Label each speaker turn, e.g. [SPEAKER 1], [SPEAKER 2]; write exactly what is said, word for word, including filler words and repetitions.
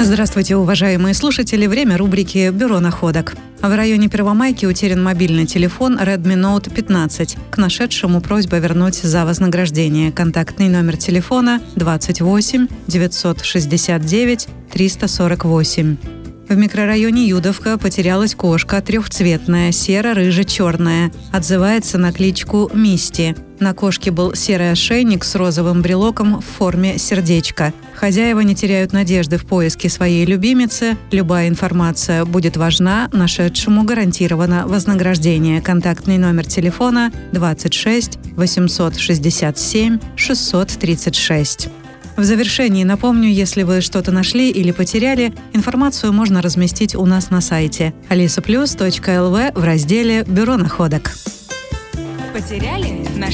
[SPEAKER 1] Здравствуйте, уважаемые слушатели. Время рубрики «Бюро находок». В районе Первомайки утерян мобильный телефон Redmi Note пятнадцать. К нашедшему просьба вернуть за вознаграждение. Контактный номер телефона двадцать восемь девятьсот шестьдесят девять триста сорок восемь. В микрорайоне Юдовка потерялась кошка трехцветная, серо-рыже-черная. Отзывается на кличку Мисти. На кошке был серый ошейник с розовым брелоком в форме сердечка. Хозяева не теряют надежды в поиске своей любимицы. Любая информация будет важна, нашедшему гарантировано вознаграждение. Контактный номер телефона двадцать шесть восемьсот шестьдесят семь шестьсот тридцать шесть. В завершении напомню, если вы что-то нашли или потеряли, информацию можно разместить у нас на сайте алиса плюс точка эл ви в разделе «Бюро находок».
[SPEAKER 2] Потеряли? Нашли?